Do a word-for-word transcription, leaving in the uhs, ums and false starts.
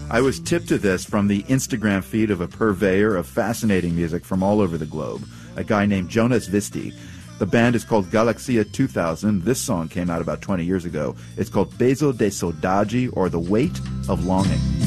I was tipped to this from the Instagram feed of a purveyor of fascinating music from all over the globe, a guy named Jonas Visti. The band is called Galaxia two thousand. This song came out about twenty years ago. It's called Peso de Saudade, or The Weight of Longing.